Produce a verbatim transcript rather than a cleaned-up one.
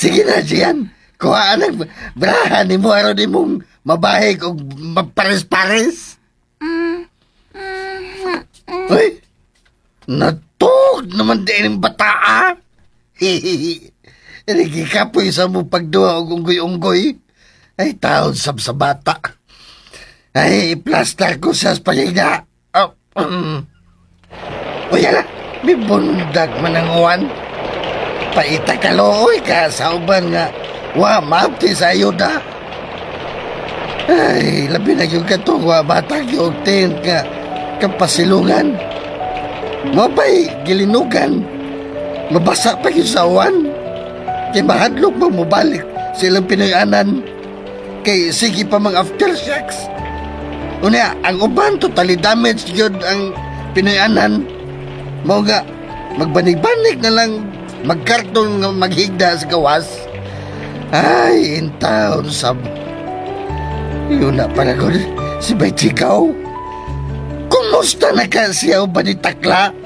Sige na, Jian. Kuhaan ang brahan ni mo araw di mong mabahig o mapares-pares. Mm, mm, mm. Uy, natug naman din ang bata, ah. Hihihi. Nagikapoy sa mo pagduha o unggoy-unggoy. Ay, taon sab sa bata. Ay, plastar ko sa paligda. Oh, um. O yala, may bundag man ang uwan. Paita ka looy ka sa uban nga. Wa, maapti sa ayuda. Ay, labi na yung katong wa batag yung tent nga kapasilungan. Mabay, gilinugan. Mabasa pa yung sa uwan. Kay mahadlok ba mo balik silang Pinoyanan. Kay sige pa mga aftershocks. Unya, ang uban totally damaged yun ang Pinoyanan. Mao nga, magbanig-banig na lang magkarton nga maghigda sa gawas. Ay, in town sab. Yun na pala ko si Bay Chikaw. Kumusta na ka siya ba ni Takla?